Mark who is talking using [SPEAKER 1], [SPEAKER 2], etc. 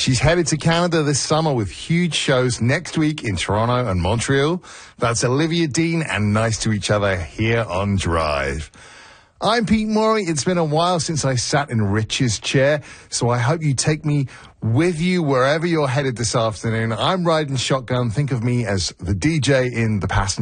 [SPEAKER 1] She's headed to Canada this summer with huge shows next week in Toronto and Montreal. That's Olivia Dean and Nice to Each Other here on Drive. I'm Pete Morey. It's been a while since I sat in Rich's chair, so I hope you take me with you wherever you're headed this afternoon. I'm riding shotgun. Think of me as the DJ in the passenger